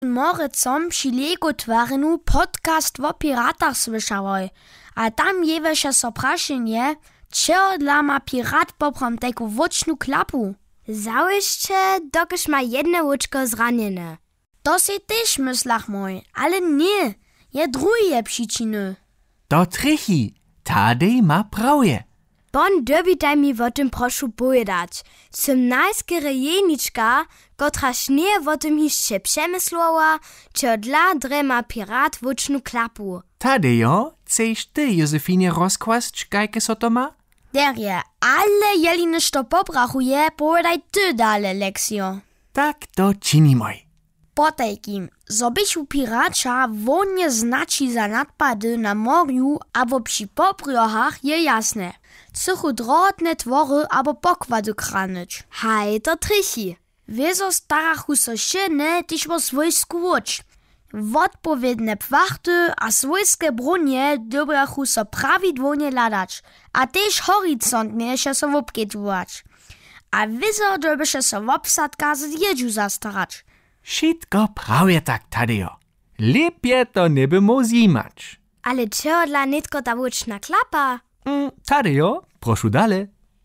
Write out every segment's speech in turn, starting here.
Morecom przy Lego twarinu podcast o piratach słyszałoj, a tam jeweše so prašenje, čeho dla ma pirat poprom teku vočnu klapu. Załyszcze, dokiż ma jedne łuczko zranione. To si też myslach mój, ale nie, je drugie przyczyny. To trichy, tadej ma prawie. Bon dobitaj mi o tym prošu pojedać. Som najskere jeniczka, kotraż nie o tym jeszcze przemyslowa, czy dla drema pirat vočnu klapu. Tadejo, chceš ty, Józefinie, rozkłast, kajke so to ma? Derje, ale jeli nešto poprachuje, povedaj ty dale, Lexio. Tak to činimoj. Potajkim, zobysiu piracza wonnie znaczy za nadpady na morju albo przy popriochach je jasne. Cychu drotne twory albo pokłady kranyć. Hej, to trichy. Wieso starachu so szyny, tyś mo swojsku łucz. Wodpowiedne płachty a swojskie bronie dobrachu so prawidłownie ladać, a też horizontnie się so wopkietować. A wieso dobysze so wopsadka z jedziu zastarać. Wszystko prawie tak, Tadejo. Lepiej to nie bymo zimać. Ale czego dla nitko ta łuczna klapa? Tadejo, proszę dalej.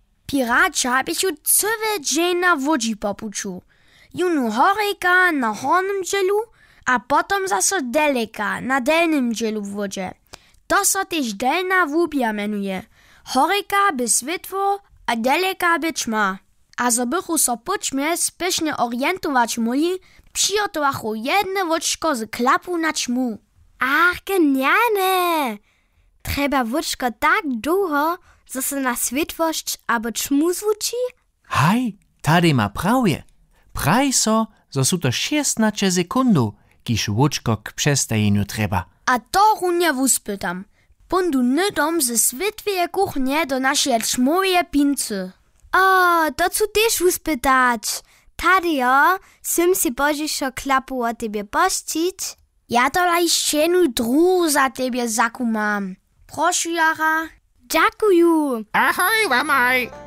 Piracza bysiu całe dzień na wodzi popuczu. Junu horejka na hornym dzielu, a potom zase deleka na delnym dzielu w wodzie. To so też delna wubia menuje. Horejka by światło, a deleka by ćma. A zobychu so poćmie spiesznie orientować muli, przygotowachu jedne woczko z klapu na ćmu. Ach, genialne! Trzeba łuczko tak długo, że se na światłość albo ćmu zvuči? Hej, Tadej ma prawie. Praj so, że su to 16 sekundów, kiż łuczko k przestajeniu trzeba. A to runie wuspytam. Pundu nydom ze światłej kuchnie do naszej ćmowej pincy. O, to chcę też uspytać. Tadejo, sym si bożiszo klapu o tebie pościć? Ja to laj ścienu dru za tebie zakumam. Proszę, Jara. Dziękuję. Ahoj, wamaj!